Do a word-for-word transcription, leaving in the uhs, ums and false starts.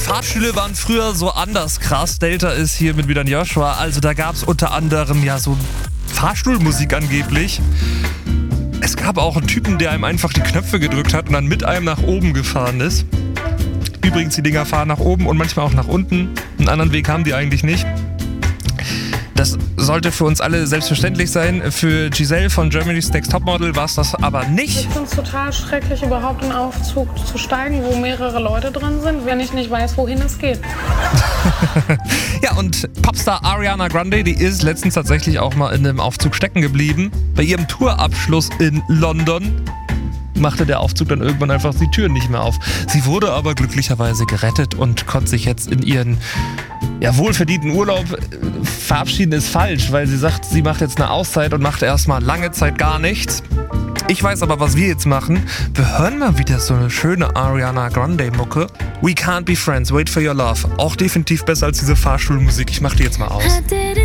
Fahrstühle waren früher so anders krass. Delta ist hier mit wieder Joshua. Also da gab es unter anderem ja so Fahrstuhlmusik angeblich. Es gab auch einen Typen, der einem einfach die Knöpfe gedrückt hat und dann mit einem nach oben gefahren ist. Übrigens, die Dinger fahren nach oben und manchmal auch nach unten. Einen anderen Weg haben die eigentlich nicht. Das sollte für uns alle selbstverständlich sein. Für Giselle von Germany's Next Topmodel war es das aber nicht. Ich finde es total schrecklich, überhaupt in einen Aufzug zu steigen, wo mehrere Leute drin sind, wenn ich nicht weiß, wohin es geht. Ja, und Popstar Ariana Grande, die ist letztens tatsächlich auch mal in einem Aufzug stecken geblieben. Bei ihrem Tourabschluss in London machte der Aufzug dann irgendwann einfach die Türen nicht mehr auf. Sie wurde aber glücklicherweise gerettet und konnte sich jetzt in ihren ja, wohlverdienten Urlaub verabschieden, ist falsch, weil sie sagt, sie macht jetzt eine Auszeit und macht erstmal lange Zeit gar nichts. Ich weiß aber, was wir jetzt machen. Wir hören mal wieder so eine schöne Ariana Grande-Mucke. We Can't Be Friends, Wait for Your Love. Auch definitiv besser als diese Fahrstuhlmusik. Ich mach die jetzt mal aus.